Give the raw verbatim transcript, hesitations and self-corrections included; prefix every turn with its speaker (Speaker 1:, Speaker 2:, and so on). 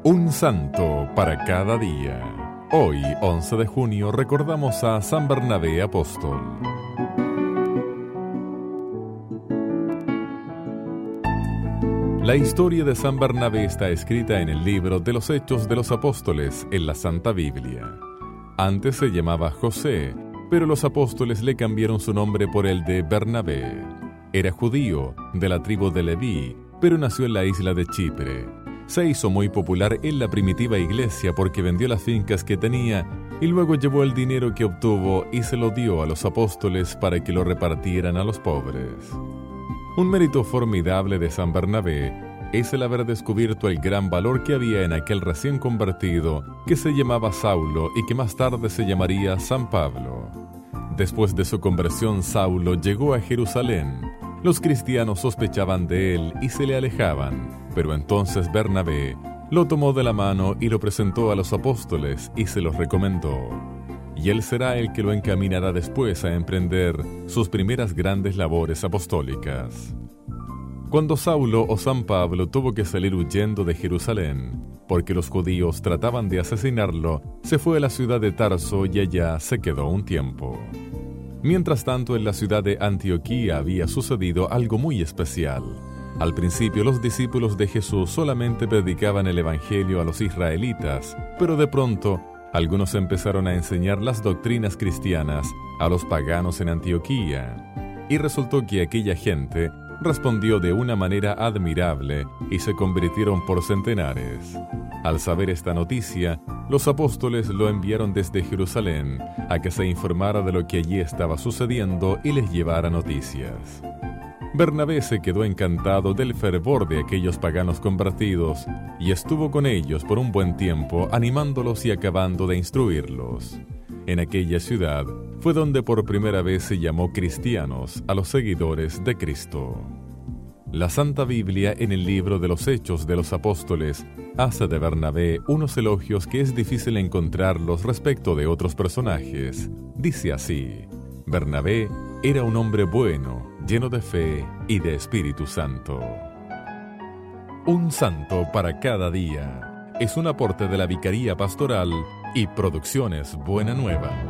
Speaker 1: Un santo para cada día. Hoy, once de junio, recordamos a San Bernabé Apóstol. La historia de San Bernabé está escrita en el libro de los Hechos de los Apóstoles, en la Santa Biblia. Antes se llamaba José, pero los apóstoles le cambiaron su nombre por el de Bernabé. Era judío, de la tribu de Leví, pero nació en la isla de Chipre. Se hizo muy popular en la primitiva iglesia porque vendió las fincas que tenía y luego llevó el dinero que obtuvo y se lo dio a los apóstoles para que lo repartieran a los pobres. Un mérito formidable de San Bernabé es el haber descubierto el gran valor que había en aquel recién convertido que se llamaba Saulo y que más tarde se llamaría San Pablo. Después de su conversión, Saulo llegó a Jerusalén. Los cristianos sospechaban de él y se le alejaban, pero entonces Bernabé lo tomó de la mano y lo presentó a los apóstoles y se los recomendó. Y él será el que lo encaminará después a emprender sus primeras grandes labores apostólicas. Cuando Saulo o San Pablo tuvo que salir huyendo de Jerusalén, porque los judíos trataban de asesinarlo, se fue a la ciudad de Tarso y allá se quedó un tiempo. Mientras tanto, en la ciudad de Antioquía había sucedido algo muy especial. Al principio, los discípulos de Jesús solamente predicaban el evangelio a los israelitas, pero de pronto, algunos empezaron a enseñar las doctrinas cristianas a los paganos en Antioquía. Y resultó que aquella gente respondió de una manera admirable y se convirtieron por centenares. Al saber esta noticia, los apóstoles lo enviaron desde Jerusalén a que se informara de lo que allí estaba sucediendo y les llevara noticias. Bernabé se quedó encantado del fervor de aquellos paganos convertidos y estuvo con ellos por un buen tiempo, animándolos y acabando de instruirlos. En aquella ciudad fue donde por primera vez se llamó cristianos a los seguidores de Cristo. La Santa Biblia, en el libro de los Hechos de los Apóstoles, hace de Bernabé unos elogios que es difícil encontrarlos respecto de otros personajes. Dice así: Bernabé era un hombre bueno, lleno de fe y de Espíritu Santo. Un santo para cada día es un aporte de la Vicaría Pastoral y Producciones Buena Nueva.